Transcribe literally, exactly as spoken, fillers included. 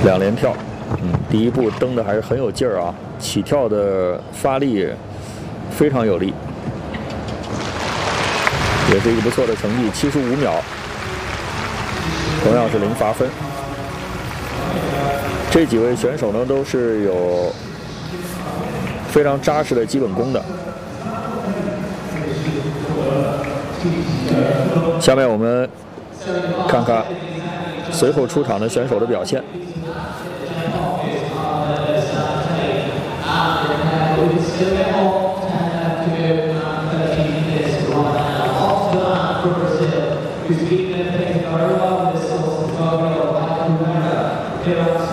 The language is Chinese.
两连跳，嗯，第一步蹬的还是很有劲儿啊，起跳的发力非常有力，也是一个不错的成绩，七十五秒，同样是零罚分。这几位选手呢都是有非常扎实的基本功的。下面我们看看随后出场的选手的表现。 Who's beaten and taken our love, this was the